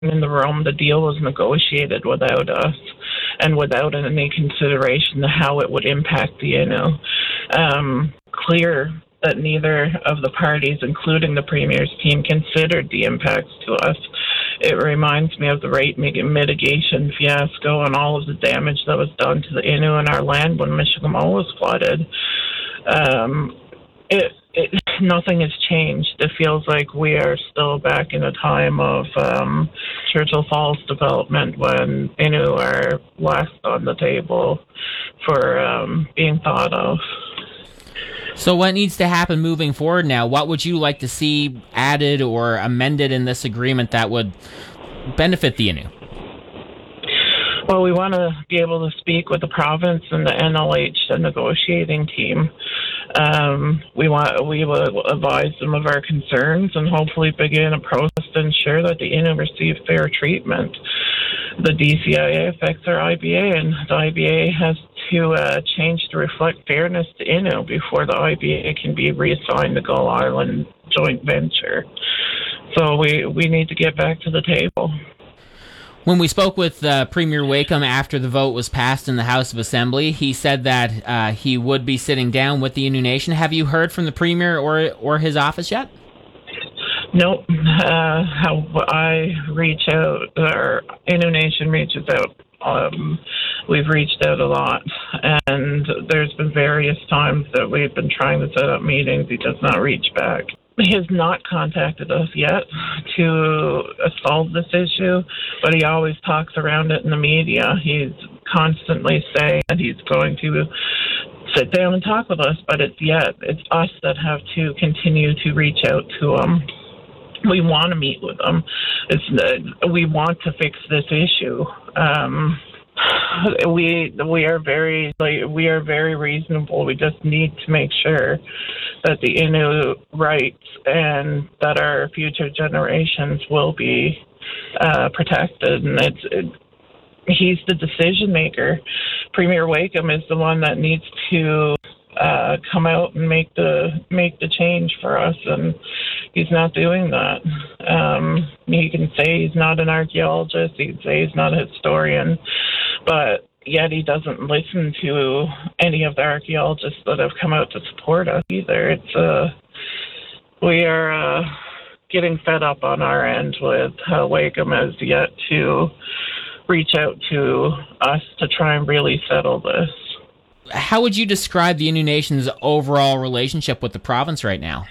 in the room. The deal was negotiated without us and without any consideration to how it would impact the Innu. Clear that neither of the parties, including the Premier's team, considered the impacts to us. It reminds me of the rate mitigation fiasco and all of the damage that was done to the Innu and our land when Michigamow was flooded. Nothing has changed. It feels like we are still back in a time of Churchill Falls development when Innu are last on the table for being thought of. So what needs to happen moving forward now? What would you like to see added or amended in this agreement that would benefit the Innu? Well, we want to be able to speak with the province and the NLH, the negotiating team. We will advise them of our concerns and hopefully begin a process to ensure that the Innu receive fair treatment. The DCIA affects our IBA, and the IBA has to change to reflect fairness to Innu before the IBA can be reassigned the Gull Island joint venture. So we need to get back to the table. When we spoke with Premier Wakeham after the vote was passed in the House of Assembly, he said that he would be sitting down with the Innu Nation. Have you heard from the Premier or his office yet? Nope. How I reach out, or Innu Nation reaches out. We've reached out a lot, and there's been various times that we've been trying to set up meetings. He does not reach back. He has not contacted us yet to solve this issue, but he always talks around it in the media. He's constantly saying that he's going to sit down and talk with us, but it's us that have to continue to reach out to him. We want to meet with them. We want to fix this issue. We are very reasonable. We just need to make sure that the Innu rights and that our future generations will be protected. And he's the decision maker. Premier Wakeham is the one that needs to come out and make the change for us, and he's not doing that. He can say he's not an archaeologist, he can say he's not a historian, but yet he doesn't listen to any of the archaeologists that have come out to support us either. We are getting fed up on our end with how Wakeham has yet to reach out to us to try and really settle this. How would you describe the Innu Nation's overall relationship with the province right now?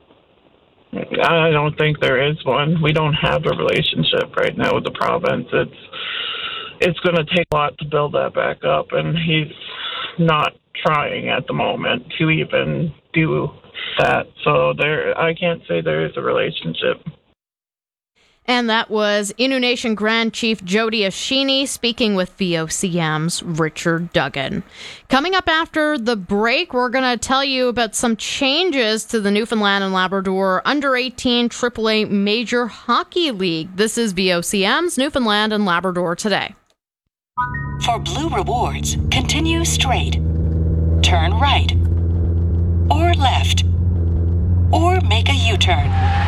I don't think there is one. We don't have a relationship right now with the province. It's going to take a lot to build that back up, and he's not trying at the moment to even do that. So I can't say there is a relationship. And that was Innu Nation Grand Chief Jody Ashini speaking with VOCM's Richard Duggan. Coming up after the break, we're going to tell you about some changes to the Newfoundland and Labrador Under-18 AAA Major Hockey League. This is VOCM's Newfoundland and Labrador Today. For Blue Rewards, continue straight, turn right, or left, or make a U-turn.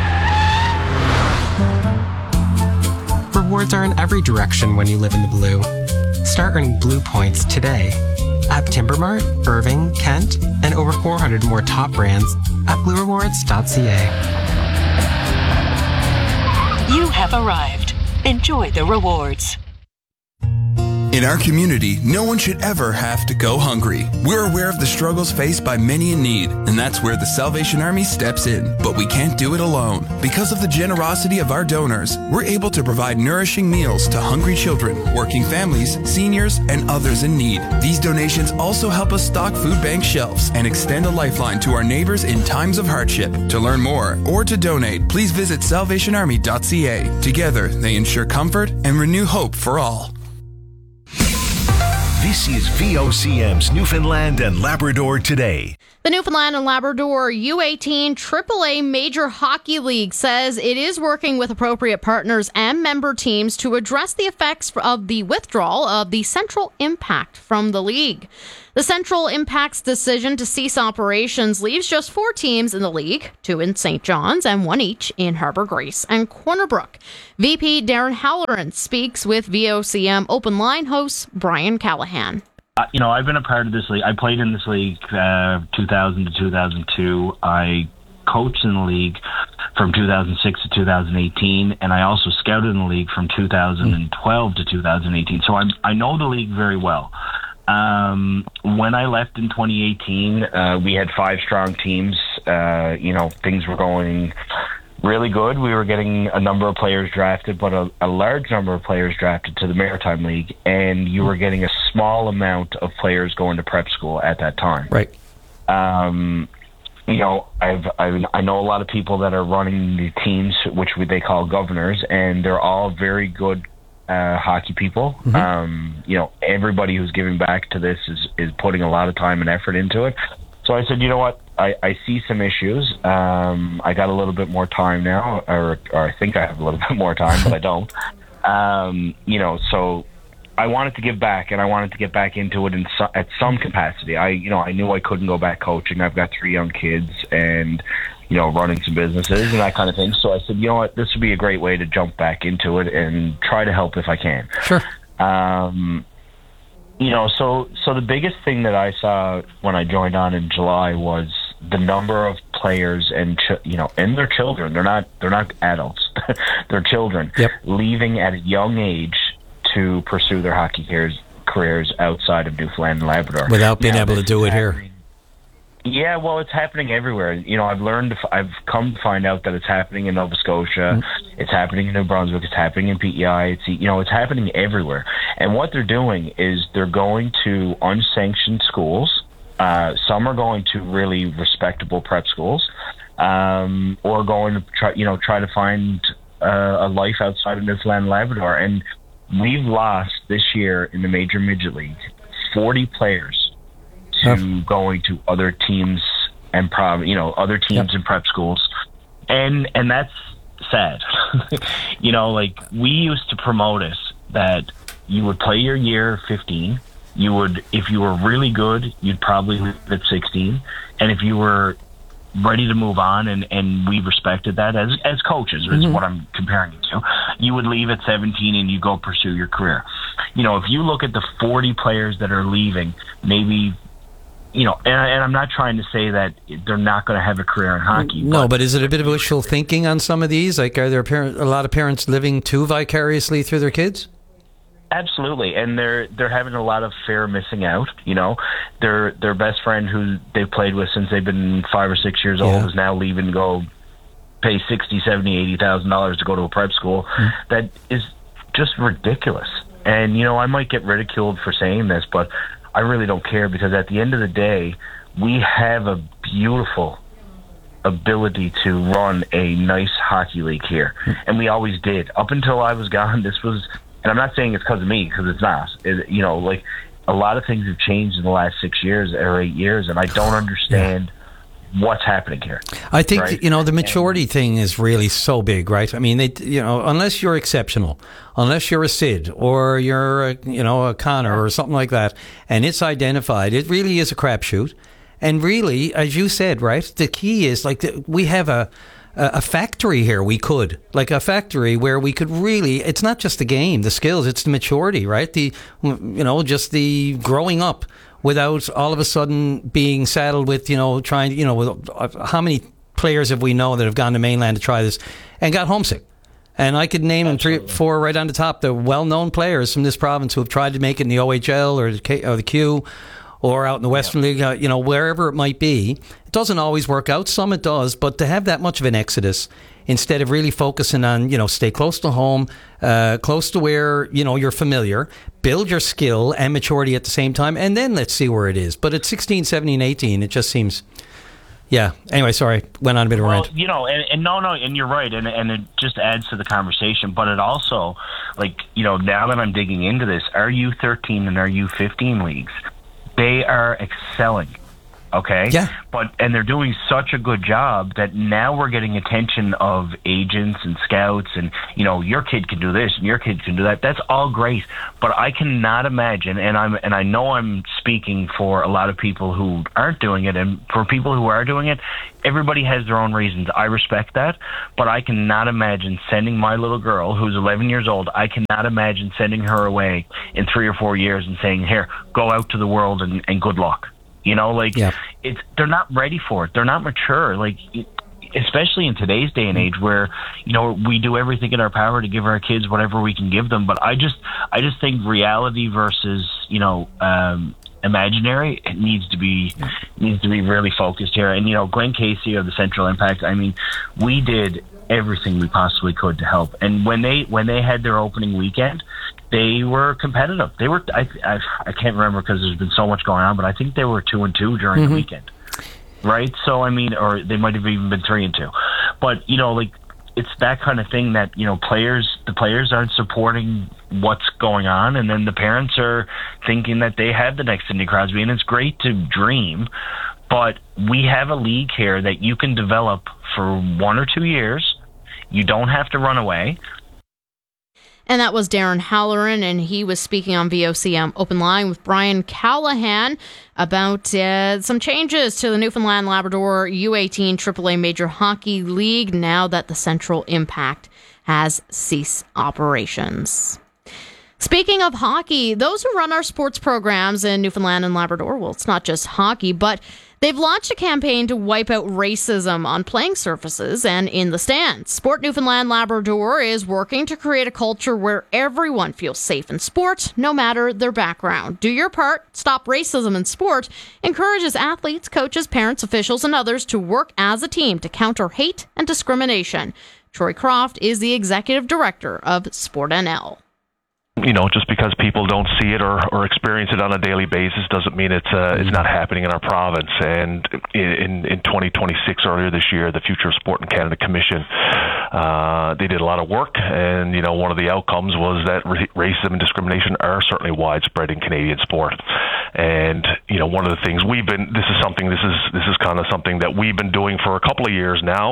Rewards are in every direction when you live in the Blue. Start earning Blue points today at Timbermart, Irving, Kent, and over 400 more top brands at bluerewards.ca. You have arrived. Enjoy the rewards. In our community, no one should ever have to go hungry. We're aware of the struggles faced by many in need, and that's where the Salvation Army steps in. But we can't do it alone. Because of the generosity of our donors, we're able to provide nourishing meals to hungry children, working families, seniors, and others in need. These donations also help us stock food bank shelves and extend a lifeline to our neighbors in times of hardship. To learn more or to donate, please visit salvationarmy.ca. Together, they ensure comfort and renew hope for all. This is VOCM's Newfoundland and Labrador Today. The Newfoundland and Labrador U18 AAA Major Hockey League says it is working with appropriate partners and member teams to address the effects of the withdrawal of the Central Impact from the league. The Central Impact's decision to cease operations leaves just 4 teams in the league, 2 in St. John's and 1 each in Harbour Grace and Corner Brook. VP Darren Halloran speaks with VOCM Open Line host Brian Callahan. I've been a part of this league. I played in this league 2000 to 2002. I coached in the league from 2006 to 2018, and I also scouted in the league from 2012 to 2018. So I know the league very well. When I left in 2018, we had 5 strong teams. Things were going really good. We were getting a number of players drafted, but a large number of players drafted to the Maritime League, and you were getting a small amount of players going to prep school at that time. Right. I know a lot of people that are running the teams, which they call governors, and they're all very good hockey people. Mm-hmm. Everybody who's giving back to this is putting a lot of time and effort into it. So I said, you know what? I see some issues. I got a little bit more time now, or I think I have a little bit more time, but I don't. So I wanted to give back, and I wanted to get back into it at some capacity. I knew I couldn't go back coaching. I've got 3 young kids, and running some businesses and that kind of thing. So I said, you know what? This would be a great way to jump back into it and try to help if I can. Sure. So the biggest thing that I saw when I joined on in July was the number of players and their children. They're not adults. They're children. Yep. Leaving at a young age to pursue their hockey careers outside of Newfoundland and Labrador without being able to do it here. Yeah, well, it's happening everywhere. I've come to find out that it's happening in Nova Scotia, it's happening in New Brunswick, it's happening in PEI, it's happening everywhere. And what they're doing is they're going to unsanctioned schools. Some are going to really respectable prep schools, or going to try to find a life outside of Newfoundland and Labrador. And we've lost this year in the Major Midget League 40 players to going to other teams and other teams in prep schools, and that's sad. We used to promote us that you would play your year 15. You would, if you were really good, you'd probably leave at 16, and if you were ready to move on, and we respected that as coaches, is what I'm comparing it to, you would leave at 17 and you go pursue your career. If you look at the 40 players that are leaving, maybe. And I'm not trying to say that they're not going to have a career in hockey. No, but is it a bit of wishful thinking on some of these? Like, are there a lot of parents living too vicariously through their kids? Absolutely, and they're having a lot of fear of missing out. Their best friend who they've played with since they've been 5 or 6 years old is now leaving to go pay $60,000, $70,000, $80,000 to go to a prep school. That is just ridiculous. And I might get ridiculed for saying this, but I really don't care, because at the end of the day, we have a beautiful ability to run a nice hockey league here. And we always did. Up until I was gone, this was, and I'm not saying it's because of me, because it's not. A lot of things have changed in the last 6 years or 8 years, and I don't understand what's happening here. I think, the maturity thing is really so big, right? I mean, unless you're exceptional, unless you're a Sid or you're a Connor or something like that, and it's identified, it really is a crapshoot. And really, as you said, right, the key is we have a factory here. We could, like a factory where we could really, it's not just the game, the skills, it's the maturity, right? Just the growing up without all of a sudden being saddled with, how many players have we know that have gone to mainland to try this and got homesick? And I could name them 3 or 4 right on the top, the well-known players from this province who have tried to make it in the OHL or the Q or out in the Western League, wherever it might be. It doesn't always work out. Some it does, but to have that much of an exodus instead of really focusing on, stay close to home, close to where, you're familiar, build your skill and maturity at the same time, and then let's see where it is. But at 16, 17, 18, it just seems... Yeah. Anyway, sorry. Went on a bit of a rant. And you're right, and it just adds to the conversation. But it also, now that I'm digging into this, our U13 and our U15 leagues, they are excelling Okay. Yeah. And they're doing such a good job that now we're getting attention of agents and scouts and, your kid can do this and your kid can do that. That's all great. But I cannot imagine, and I know I'm speaking for a lot of people who aren't doing it, and for people who are doing it, everybody has their own reasons. I respect that, but I cannot imagine sending my little girl, who's 11 years old, I cannot imagine sending her away in 3 or 4 years and saying, here, go out to the world and good luck. They're not ready for it. They're not mature. Especially in today's day and age where, we do everything in our power to give our kids whatever we can give them. But I just think reality versus, imaginary, it needs to be really focused here. And, Glenn Casey of the Central Impact, we did everything we possibly could to help. And when they had their opening weekend, they were competitive. They were, I can't remember because there's been so much going on, but I think they were 2-2 during the weekend. Right? So, or they might have even been 3-2. But, it's that kind of thing that, the players aren't supporting what's going on, and then the parents are thinking that they have the next Sidney Crosby, and it's great to dream, but we have a league here that you can develop for 1 or 2 years. You don't have to run away. And that was Darren Halloran, and he was speaking on VOCM Open Line with Brian Callahan about some changes to the Newfoundland Labrador U18 AAA Major Hockey League now that the Central Impact has ceased operations. Speaking of hockey, those who run our sports programs in Newfoundland and Labrador, well, it's not just hockey, but they've launched a campaign to wipe out racism on playing surfaces and in the stands. Sport Newfoundland Labrador is working to create a culture where everyone feels safe in sport, no matter their background. Do your part, stop racism in sport, encourages athletes, coaches, parents, officials, and others to work as a team to counter hate and discrimination. Troy Croft is the executive director of Sport NL. Just because people don't see it or experience it on a daily basis doesn't mean it's not happening in our province. And in 2026, earlier this year, the Future of Sport in Canada Commission, they did a lot of work, and one of the outcomes was that racism and discrimination are certainly widespread in Canadian sport. And one of the things this is kind of something that we've been doing for a couple of years now.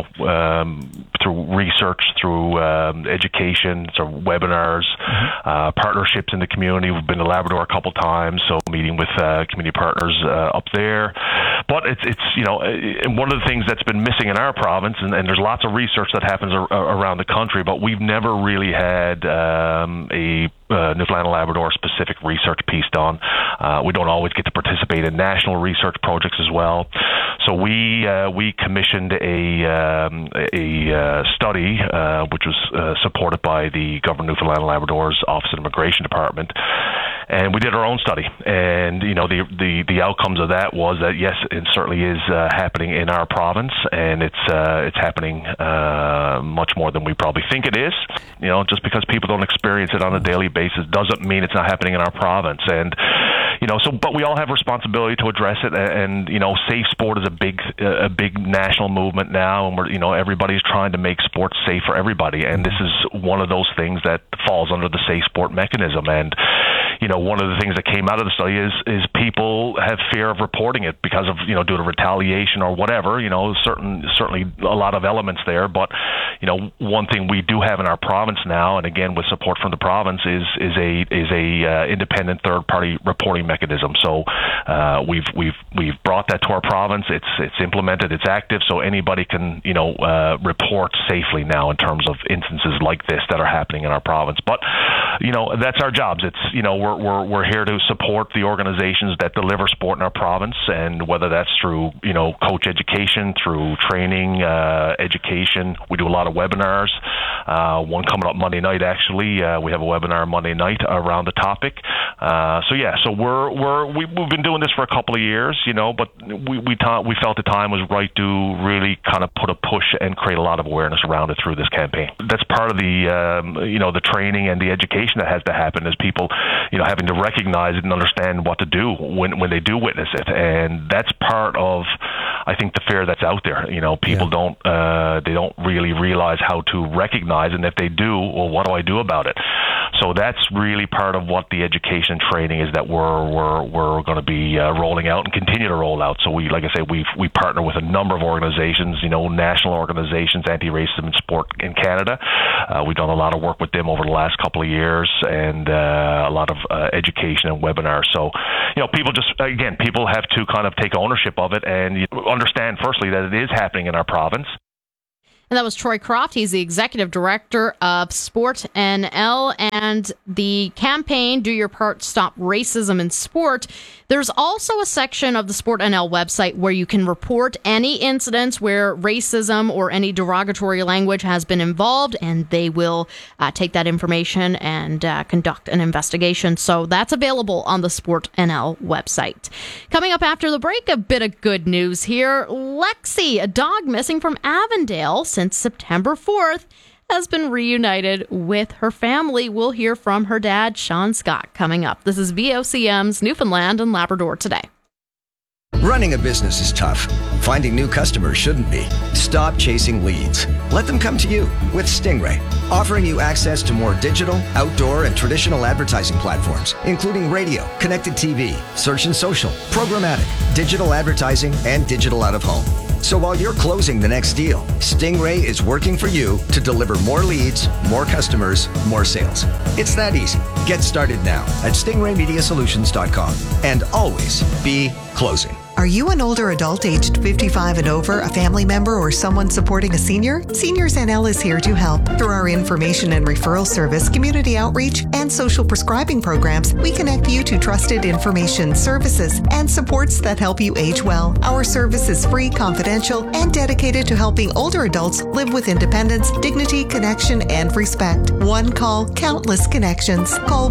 Through research, through education, so webinars. Partnerships in the community. We've been to Labrador a couple times, so meeting with community partners up there. But it's one of the things that's been missing in our province, and there's lots of research that happens around the country, but we've never really had a Newfoundland and Labrador specific research piece done. We don't always get to participate in national research projects as well. So we commissioned a study which was supported by the Government of Newfoundland and Labrador's Office of Immigration Department, and we did our own study. And the outcomes of that was that yes, it certainly is happening in our province, and it's happening much more than we probably think it is. Just because people don't experience it on a daily basis doesn't mean it's not happening in our province. And but we all have responsibility to address it. And safe sport is a big national movement now, and we're everybody's trying to make sports safe for everybody. And this is one of those things that falls under the safe sport mechanism. And one of the things that came out of the study is people have fear of reporting it because of due to retaliation or whatever. Certainly a lot of elements there, but one thing we do have in our province now, and again with support from the province, is a independent third party reporting mechanism. So we've brought that to our province. It's implemented. It's active, so anybody can report safely now in terms of instances like this that are happening in our province. But that's our jobs. It's we're here to support the organizations that deliver sport in our province, and whether that's through coach education, through training, education. We do a lot of webinars. One coming up Monday night, actually. We have a webinar Monday night around the topic. So we've been doing this for a couple of years, but we felt the time was right to really kind of put a push and create a lot of awareness around it through this campaign. That's part of the training and the education that has to happen, is people having to recognize it and understand what to do when they do witness it. And that's part of, I think, the fear that's out there. People don't really realize how to recognize, and if they do, well, what do I do about it? so that's really part of what the education and training is that we're going to be rolling out and continue to roll out. So like I say, we partner with a number of organizations, national organizations, Anti-Racism in Sport in Canada. We've done a lot of work with them over the last couple of years, and a lot of education and webinars. So, people have to kind of take ownership of it and understand, firstly, that it is happening in our province. And that was Troy Croft. He's the executive director of Sport NL, and the campaign, Do Your Part, Stop Racism in Sport. There's also a section of the Sport NL website where you can report any incidents where racism or any derogatory language has been involved, and they will take that information and conduct an investigation. So that's available on the Sport NL website. Coming up after the break, a bit of good news here. Lexi, a dog missing from Avondale since September 4th, has been reunited with her family. We'll hear from her dad, Sean Scott, coming up. This is VOCM's Newfoundland and Labrador Today. Running a business is tough. Finding new customers shouldn't be. Stop chasing leads. Let them come to you with Stingray, offering you access to more digital, outdoor, and traditional advertising platforms, including radio, connected TV, search and social, programmatic, digital advertising, and digital out of home. So while you're closing the next deal, Stingray is working for you to deliver more leads, more customers, more sales. It's that easy. Get started now at stingraymediasolutions.com and always be closing. Are you an older adult aged 55 and over, a family member, or someone supporting a senior? Seniors NL is here to help. Through our information and referral service, community outreach, and social prescribing programs, we connect you to trusted information, services, and supports that help you age well. Our service is free, confidential, and dedicated to helping older adults live with independence, dignity, connection, and respect. One call, countless connections. Call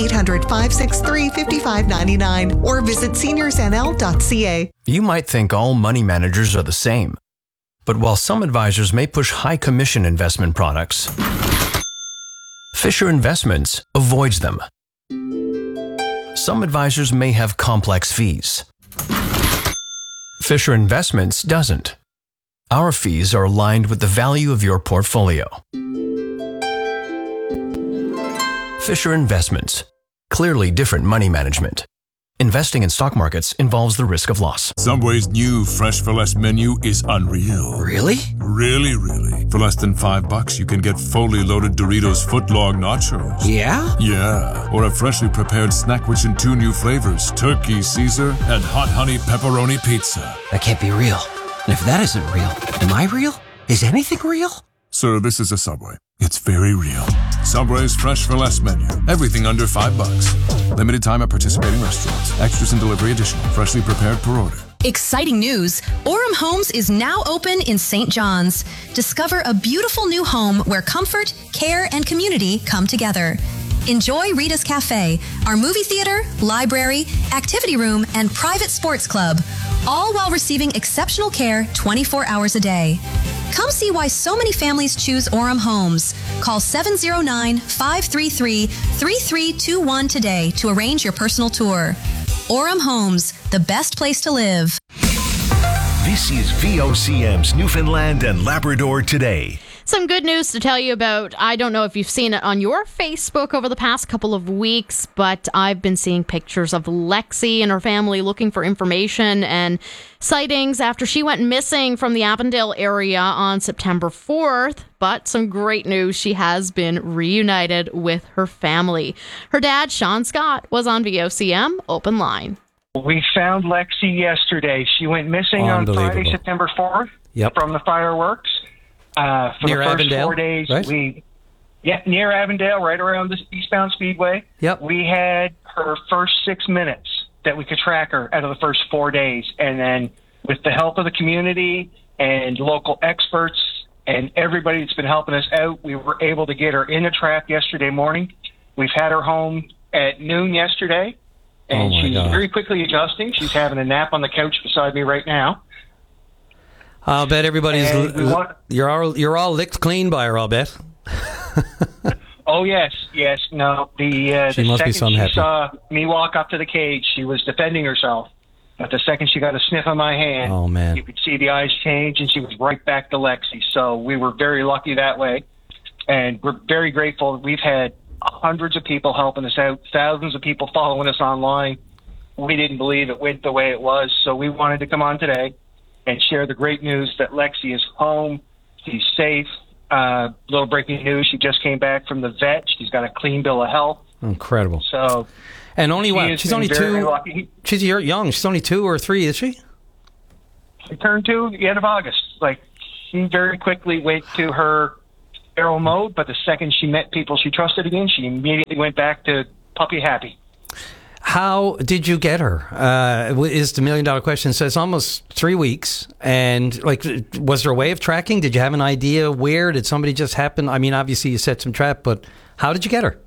1-800-563-5599 or visit seniorsnl.ca. You might think all money managers are the same. But while some advisors may push high commission investment products, Fisher Investments avoids them. Some advisors may have complex fees. Fisher Investments doesn't. Our fees are aligned with the value of your portfolio. Fisher Investments. Clearly different money management. Investing in stock markets involves the risk of loss. Subway's new Fresh for Less menu is unreal. Really? Really, really. For less than $5, you can get fully loaded Doritos footlong nachos. Yeah? Yeah. Or a freshly prepared snack rich in 2 new flavors, Turkey Caesar and Hot Honey Pepperoni Pizza. That can't be real. And if that isn't real, am I real? Is anything real? Sir, this is a Subway. It's very real. Subway's Fresh for Less menu. Everything under $5. Limited time at participating restaurants. Extras and delivery additional. Freshly prepared per order. Exciting news! Orem Homes is now open in St. John's. Discover a beautiful new home where comfort, care, and community come together. Enjoy Rita's Cafe, our movie theater, library, activity room, and private sports club, all while receiving exceptional care 24 hours a day. Come see why so many families choose Orem Homes. Call 709-533-3321 today to arrange your personal tour. Orem Homes, the best place to live. This is VOCM's Newfoundland and Labrador Today. Some good news to tell you about. I don't know if you've seen it on your Facebook over the past couple of weeks, but I've been seeing pictures of Lexi and her family looking for information and sightings after she went missing from the Avondale area on September 4th. But some great news, she has been reunited with her family. Her dad, Sean Scott, was on VOCM Open Line. We found Lexi yesterday. She went missing on Friday, September 4th from the fireworks. For near the first Avondale, 4 days, right? Near Avondale, right around the eastbound Speedway. Yep. We had her first 6 minutes that we could track her out of the first 4 days. And then with the help of the community and local experts and everybody that's been helping us out, we were able to get her in a trap yesterday morning. We've had her home at noon yesterday, and she's very quickly adjusting. She's having a nap on the couch beside me right now. I'll bet everybody's you're all licked clean by her, I'll bet. Oh, yes. No, the second she saw me walk up to the cage, she was defending herself. But the second she got a sniff on my hand, you could see the eyes change, and she was right back to Lexi. So we were very lucky that way. And we're very grateful. We've had hundreds of people helping us out, thousands of people following us online. We didn't believe it went the way it was, so we wanted to come on today and share the great news that Lexi is home. She's safe. Little breaking news, she just came back from the vet. She's got a clean bill of health. Incredible. So, and only what? She's only 2. Lucky. She's young. She's only 2 or 3, is she? She turned 2 the end of August. Like, she very quickly went to her feral mode, but the second she met people she trusted again, she immediately went back to puppy happy. How did you get her? Is the $1 million question. So it's almost 3 weeks. And, like, was there a way of tracking? Did you have an idea where? Did somebody just happen? I mean, obviously you set some trap, but how did you get her?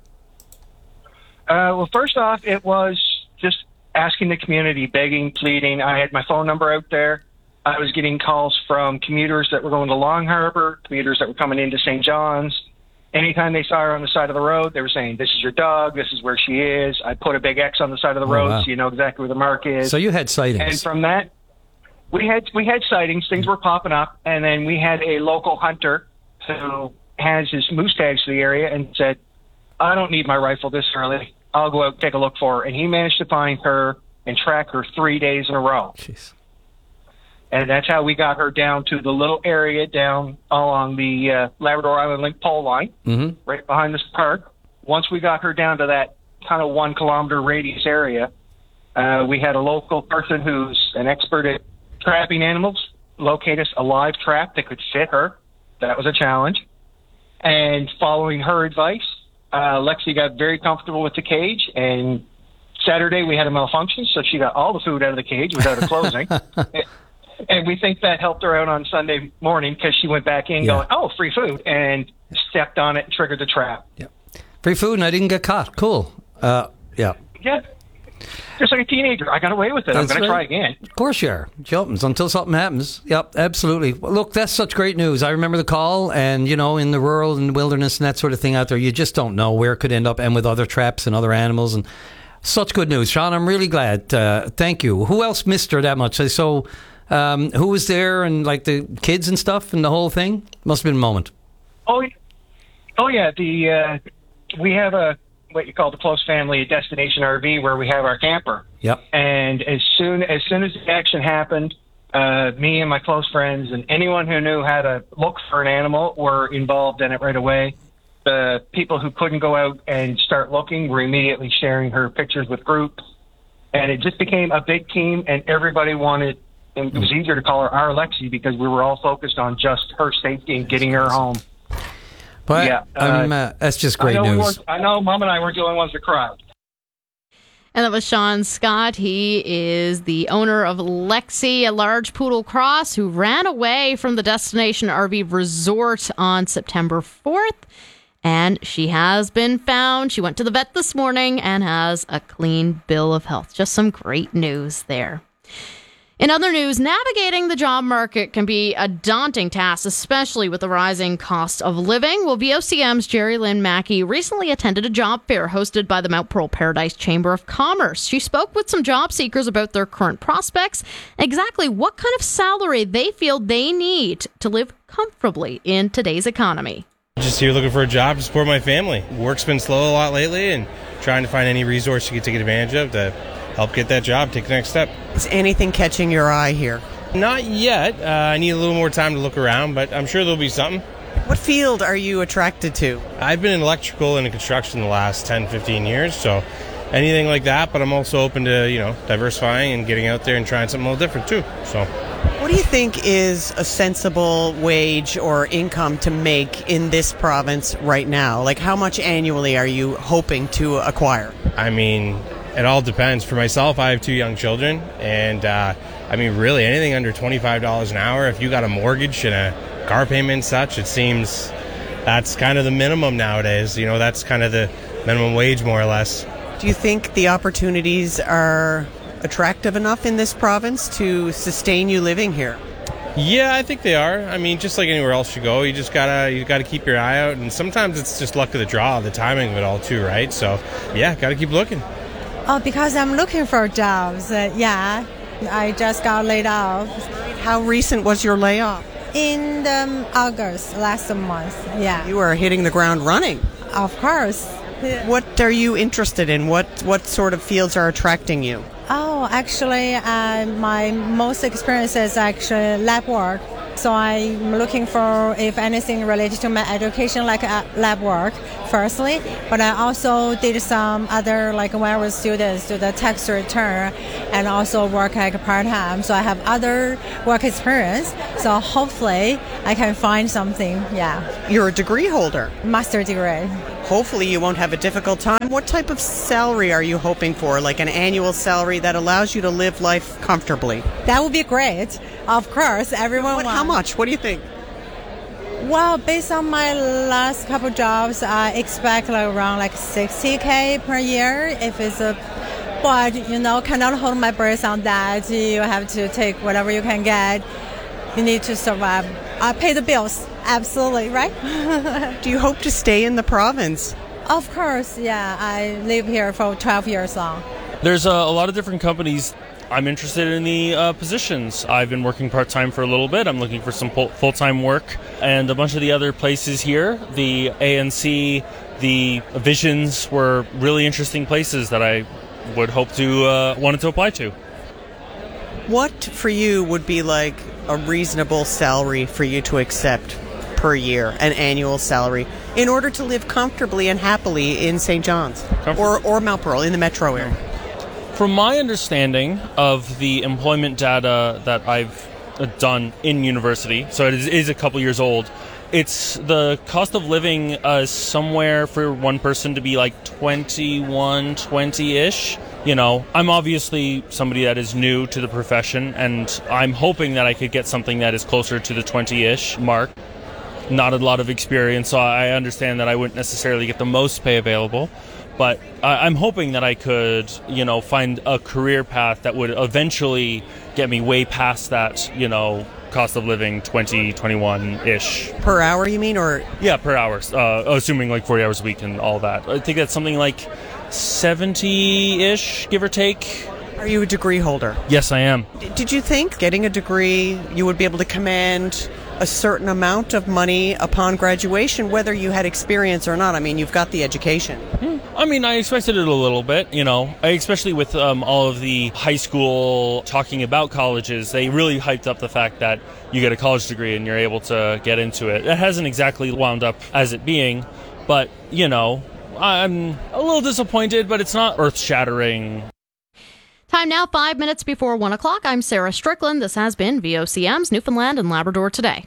Well, first off, it was just asking the community, begging, pleading. I had my phone number out there. I was getting calls from commuters that were going to Long Harbor, commuters that were coming into St. John's. Anytime they saw her on the side of the road, they were saying, "This is your dog. This is where she is." I put a big X on the side of the road so you know exactly where the mark is. So you had sightings. And from that, we had sightings. Things were popping up. And then we had a local hunter who has his moose tags to the area and said, "I don't need my rifle this early. I'll go out and take a look for her." And he managed to find her and track her 3 days in a row. Jeez. And that's how we got her down to the little area down along the Labrador Island Link pole line, right behind this park. Once we got her down to that kind of 1 kilometer radius area, we had a local person who's an expert at trapping animals locate us a live trap that could fit her. That was a challenge. And following her advice, Lexi got very comfortable with the cage, and Saturday we had a malfunction, so she got all the food out of the cage without it closing. And we think that helped her out on Sunday morning because she went back in going, "Oh, free food," and stepped on it and triggered the trap. Yeah. Free food and I didn't get caught. Cool. Yeah. Yeah. Just like a teenager. I got away with it. I'm going to try again. Of course you are. Jumps until something happens. Yep, absolutely. Well, look, that's such great news. I remember the call, and, you know, in the rural and wilderness and that sort of thing out there, you just don't know where it could end up, and with other traps and other animals. And such good news. Sean, I'm really glad. Thank you. Who else missed her that much? So... who was there, and like the kids and stuff and the whole thing? Must have been a moment. Oh yeah. We have what you call the close family, a destination RV where we have our camper. Yep. And as soon as the action happened, me and my close friends and anyone who knew how to look for an animal were involved in it right away. The people who couldn't go out and start looking were immediately sharing her pictures with groups, and it just became a big team, and everybody wanted. It was easier to call her our Lexi because we were all focused on just her safety and getting her home. But that's just great news. I know Mom and I weren't the only ones that cried. And that was Sean Scott. He is the owner of Lexi, a large poodle cross who ran away from the Destination RV Resort on September 4th. And she has been found. She went to the vet this morning and has a clean bill of health. Just some great news there. In other news, navigating the job market can be a daunting task, especially with the rising cost of living. Well, VOCM's Jerry Lynn Mackey recently attended a job fair hosted by the Mount Pearl Paradise Chamber of Commerce. She spoke with some job seekers about their current prospects, exactly what kind of salary they feel they need to live comfortably in today's economy. Just here looking for a job to support my family. Work's been slow a lot lately, and trying to find any resource you can take advantage of to help get that job, take the next step. Is anything catching your eye here? Not yet. I need a little more time to look around, but I'm sure there'll be something. What field are you attracted to? I've been in electrical and in construction the last 10, 15 years, so anything like that, but I'm also open to, diversifying and getting out there and trying something a little different too. So, what do you think is a sensible wage or income to make in this province right now? Like, how much annually are you hoping to acquire? I mean, it all depends. For myself, I have 2 young children, and really anything under $25 an hour, if you got a mortgage and a car payment and such, it seems that's kind of the minimum nowadays. That's kind of the minimum wage, more or less. Do you think the opportunities are attractive enough in this province to sustain you living here? Yeah, I think they are. I mean, just like anywhere else you go, you gotta keep your eye out, and sometimes it's just luck of the draw, the timing of it all too, right? So, yeah, gotta keep looking. Oh, because I'm looking for jobs. I just got laid off. How recent was your layoff? In August, last month, yeah. You are hitting the ground running. Of course. What are you interested in? What sort of fields are attracting you? Oh, actually, my most experience is actually lab work. So I'm looking for if anything related to my education, like lab work, firstly. But I also did some other, like when I was students, do the tax return and also work like part-time. So I have other work experience. So hopefully I can find something, yeah. You're a degree holder? Master degree. Hopefully you won't have a difficult time. What type of salary are you hoping for? Like an annual salary that allows you to live life comfortably? That would be great. Of course, everyone wants. How much? What do you think? Well, based on my last couple jobs, I expect like around like 60K per year. If it's but cannot hold my breath on that. You have to take whatever you can get. You need to survive. Pay the bills. Absolutely, right? Do you hope to stay in the province? Of course, yeah. I live here for 12 years long. There's a lot of different companies. I'm interested in the positions. I've been working part-time for a little bit. I'm looking for some full-time work. And a bunch of the other places here, the ANC, the Visions, were really interesting places that I would hope to wanted to apply to. What for you would be like a reasonable salary for you to accept per year, an annual salary, in order to live comfortably and happily in St. John's or Mount Pearl in the metro area? From my understanding of the employment data that I've done in university, so it is a couple years old, it's the cost of living somewhere for one person to be like 21, 20-ish. I'm obviously somebody that is new to the profession, and I'm hoping that I could get something that is closer to the 20-ish mark. Not a lot of experience, so I understand that I wouldn't necessarily get the most pay available. But I'm hoping that I could, find a career path that would eventually get me way past that, cost of living 20, 21-ish. Per hour, you mean? Or yeah, per hour, assuming like 40 hours a week and all that. I think that's something like 70-ish, give or take. Are you a degree holder? Yes, I am. Did you think getting a degree you would be able to command a certain amount of money upon graduation, whether you had experience or not? I mean, you've got the education. I mean, I expected it a little bit, especially with all of the high school talking about colleges. They really hyped up the fact that you get a college degree and you're able to get into it. It hasn't exactly wound up as it being, but, I'm a little disappointed, but it's not earth-shattering. Time now, 5 minutes before 1 o'clock. I'm Sarah Strickland. This has been VOCM's Newfoundland and Labrador Today.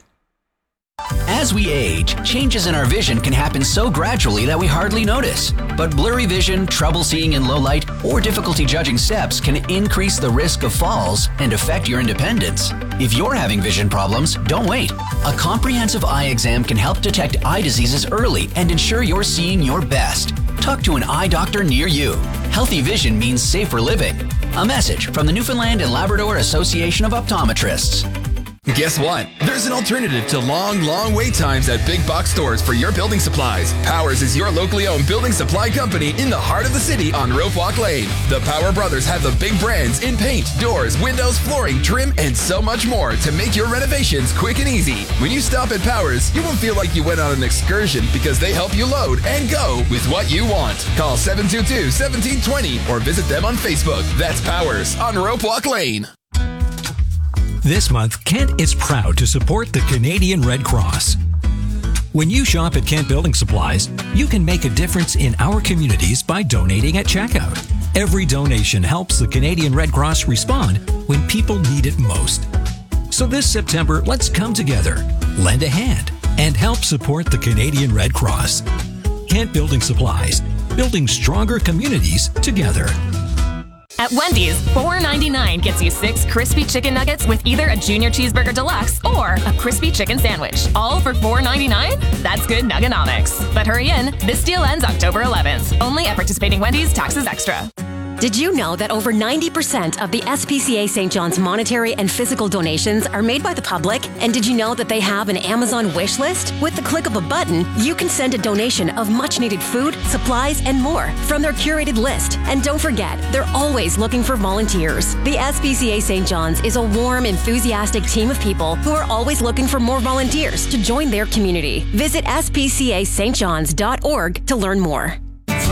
As we age, changes in our vision can happen so gradually that we hardly notice. But blurry vision, trouble seeing in low light, or difficulty judging steps can increase the risk of falls and affect your independence. If you're having vision problems, don't wait. A comprehensive eye exam can help detect eye diseases early and ensure you're seeing your best. Talk to an eye doctor near you. Healthy vision means safer living. A message from the Newfoundland and Labrador Association of Optometrists. Guess what? There's an alternative to long wait times at big box stores for your building supplies. Powers is your locally owned building supply company in the heart of the city on Rope Walk Lane. The Power Brothers have the big brands in paint, doors, windows, flooring, trim, and so much more to make your renovations quick and easy. When you stop at Powers, you won't feel like you went on an excursion because they help you load and go with what you want. Call 722-1720 or visit them on Facebook. That's Powers on Rope Walk Lane. This month, Kent is proud to support the Canadian Red Cross. When you shop at Kent Building Supplies, you can make a difference in our communities by donating at checkout. Every donation helps the Canadian Red Cross respond when people need it most. So this September, let's come together, lend a hand, and help support the Canadian Red Cross. Kent Building Supplies, building stronger communities together. At Wendy's, $4.99 gets you 6 crispy chicken nuggets with either a Junior Cheeseburger Deluxe or a crispy chicken sandwich. All for $4.99? That's good nuggenomics. But hurry in, this deal ends October 11th. Only at participating Wendy's, taxes extra. Did you know that over 90% of the SPCA St. John's monetary and physical donations are made by the public? And did you know that they have an Amazon wish list? With the click of a button, you can send a donation of much needed food, supplies, and more from their curated list. And don't forget, they're always looking for volunteers. The SPCA St. John's is a warm, enthusiastic team of people who are always looking for more volunteers to join their community. Visit spcastjohns.org to learn more.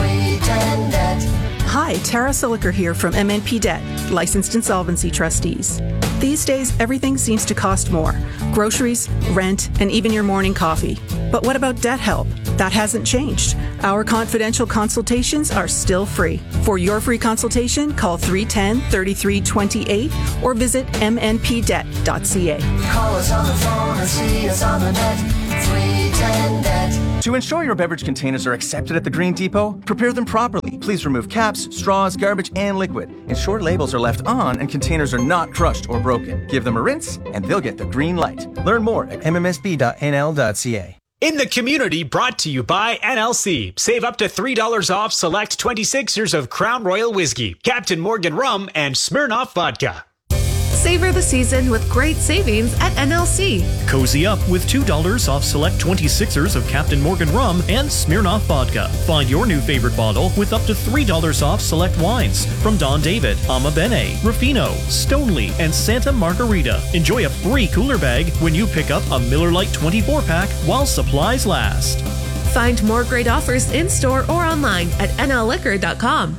Hi, Tara Siliker here from MNP Debt, licensed insolvency trustees. These days, everything seems to cost more. Groceries, rent, and even your morning coffee. But what about debt help? That hasn't changed. Our confidential consultations are still free. For your free consultation, call 310-3328 or visit mnpdebt.ca. Call us on the phone or see us on the net. 310-NET. To ensure your beverage containers are accepted at the Green Depot, prepare them properly. Please remove caps, straws, garbage, and liquid. Ensure labels are left on and containers are not crushed or broken. Give them a rinse, and they'll get the green light. Learn more at mmsb.nl.ca. In the community, brought to you by NLC. Save up to $3 off select 26ers of Crown Royal Whiskey, Captain Morgan Rum, and Smirnoff Vodka. Savor the season with great savings at NLC. Cozy up with $2 off select 26ers of Captain Morgan Rum and Smirnoff Vodka. Find your new favorite bottle with up to $3 off select wines from Don David, Ama Bene, Ruffino, Stoneleigh, and Santa Margarita. Enjoy a free cooler bag when you pick up a Miller Lite 24-pack while supplies last. Find more great offers in-store or online at nlliquor.com.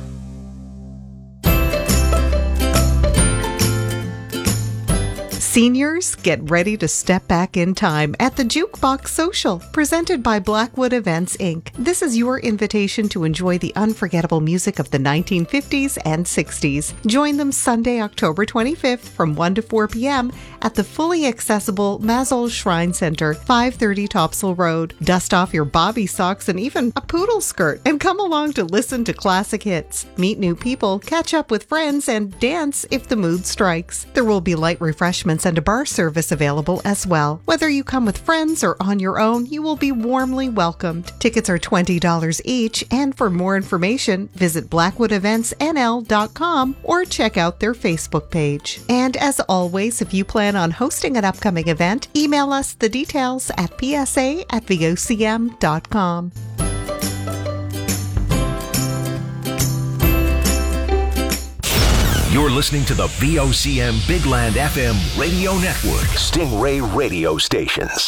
Seniors, get ready to step back in time at the Jukebox Social, presented by Blackwood Events, Inc. This is your invitation to enjoy the unforgettable music of the 1950s and 60s. Join them Sunday, October 25th from 1 to 4 p.m. at the fully accessible Mazol Shrine Center, 530 Topsail Road. Dust off your bobby socks and even a poodle skirt and come along to listen to classic hits, meet new people, catch up with friends, and dance if the mood strikes. There will be light refreshments and a bar service available as well. Whether you come with friends or on your own, you will be warmly welcomed. Tickets are $20 each, and for more information, visit blackwoodeventsnl.com or check out their Facebook page. And as always, if you plan on hosting an upcoming event, email us the details at psa@vocm.com. You're listening to the VOCM Bigland FM radio network, Stingray radio stations.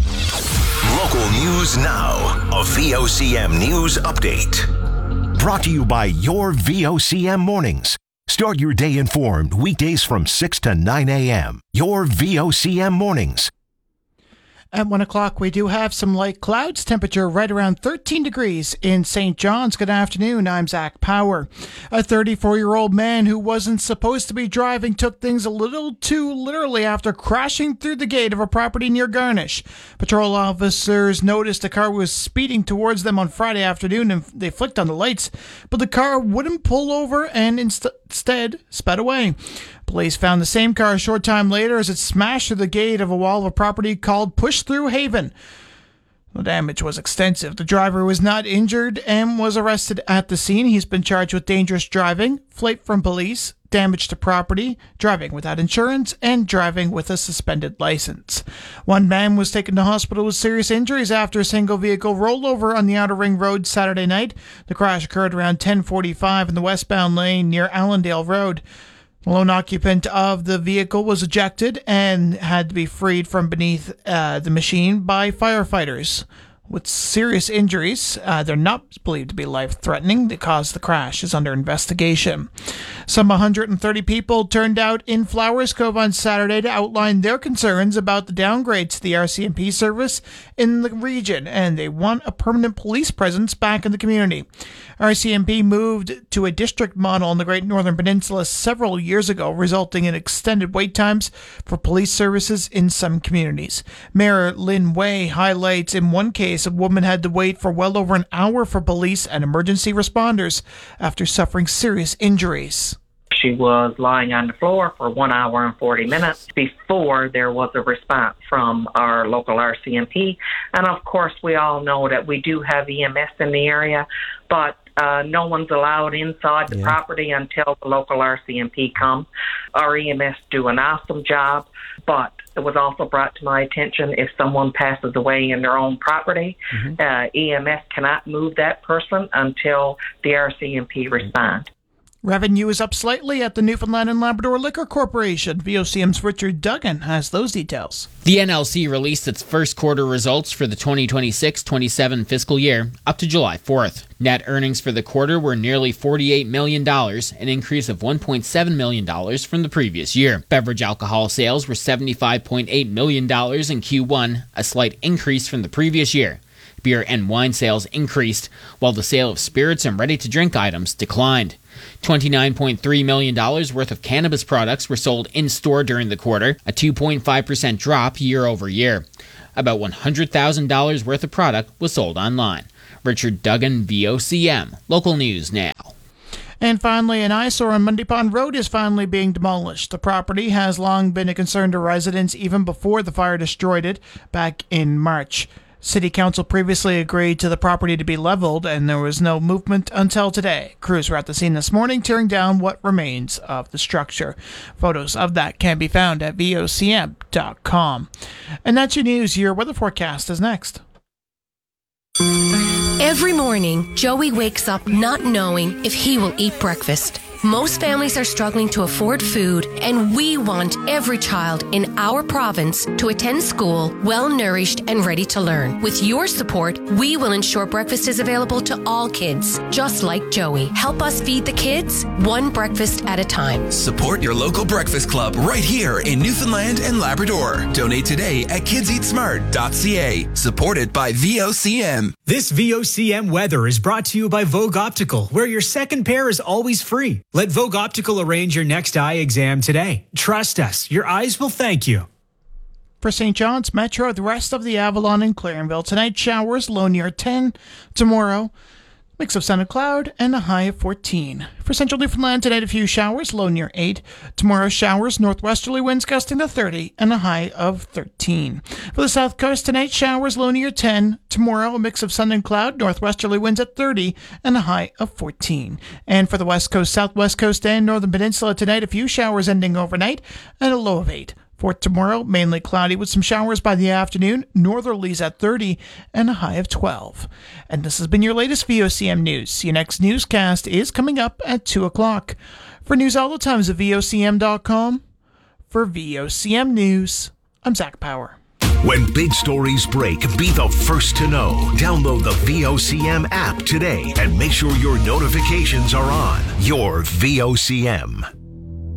Local news now, a VOCM news update. Brought to you by your VOCM mornings. Start your day informed weekdays from 6 to 9 a.m. Your VOCM mornings. At 1 o'clock, we do have some light clouds. Temperature right around 13 degrees in St. John's. Good afternoon. I'm Zach Power. A 34-year-old man who wasn't supposed to be driving took things a little too literally after crashing through the gate of a property near Garnish. Patrol officers noticed a car was speeding towards them on Friday afternoon, and they flicked on the lights, but the car wouldn't pull over and instead sped away. Police found the same car a short time later as it smashed through the gate of a wall of a property called Push-Through Haven. The damage was extensive. The driver was not injured and was arrested at the scene. He's been charged with dangerous driving, flight from police, damage to property, driving without insurance, and driving with a suspended license. One man was taken to hospital with serious injuries after a single vehicle rolled over on the Outer Ring Road Saturday night. The crash occurred around 10:45 in the westbound lane near Allendale Road. The lone occupant of the vehicle was ejected and had to be freed from beneath the machine by firefighters. With serious injuries, they're not believed to be life-threatening. The cause of the crash is under investigation. Some 130 people turned out in Flowers Cove on Saturday to outline their concerns about the downgrades to the RCMP service in the region, and they want a permanent police presence back in the community. RCMP moved to a district model in the Great Northern Peninsula several years ago, resulting in extended wait times for police services in some communities. Mayor Lynn Way highlights in one case a woman had to wait for well over an hour for police and emergency responders after suffering serious injuries. She was lying on the floor for 1 hour and 40 minutes before there was a response from our local RCMP. And of course, we all know that we do have EMS in the area, but no one's allowed inside the property until the local RCMP come. Our EMS do an awesome job, but it was also brought to my attention if someone passes away in their own property, EMS cannot move that person until the RCMP respond. Revenue is up slightly at the Newfoundland and Labrador Liquor Corporation. VOCM's Richard Duggan has those details. The NLC released its first quarter results for the 2026-27 fiscal year up to July 4th. Net earnings for the quarter were nearly $48 million, an increase of $1.7 million from the previous year. Beverage alcohol sales were $75.8 million in Q1, a slight increase from the previous year. Beer and wine sales increased, while the sale of spirits and ready-to-drink items declined. $29.3 million worth of cannabis products were sold in-store during the quarter, a 2.5% drop year over year. About $100,000 worth of product was sold online. Richard Duggan, VOCM. Local News Now. And finally, an eyesore on Mundy Pond Road is finally being demolished. The property has long been a concern to residents even before the fire destroyed it back in March. City Council previously agreed to the property to be leveled, and there was no movement until today. Crews were at the scene this morning, tearing down what remains of the structure. Photos of that can be found at vocm.com. And that's your news. Your weather forecast is next. Every morning, Joey wakes up not knowing if he will eat breakfast. Most families are struggling to afford food, and we want every child in our province to attend school well-nourished and ready to learn. With your support, we will ensure breakfast is available to all kids, just like Joey. Help us feed the kids, one breakfast at a time. Support your local breakfast club right here in Newfoundland and Labrador. Donate today at kidseatsmart.ca. Supported by VOCM. This VOCM weather is brought to you by Vogue Optical, where your second pair is always free. Let Vogue Optical arrange your next eye exam today. Trust us, your eyes will thank you. For St. John's Metro, the rest of the Avalon and Clarenville. Tonight, showers, low near 10. Tomorrow, mix of sun and cloud, and a high of 14. For Central Newfoundland, tonight a few showers, low near 8. Tomorrow, showers, northwesterly winds gusting to 30, and a high of 13. For the South Coast, tonight, showers, low near 10. Tomorrow, a mix of sun and cloud, northwesterly winds at 30, and a high of 14. And for the West Coast, Southwest Coast, and Northern Peninsula, tonight, a few showers ending overnight, and a low of 8. For tomorrow, mainly cloudy with some showers by the afternoon, northerlies at 30, and a high of 12. And this has been your latest VOCM news. Your next newscast is coming up at 2 o'clock. For news all the times at VOCM.com. For VOCM News, I'm Zach Power. When big stories break, be the first to know. Download the VOCM app today and make sure your notifications are on. Your VOCM.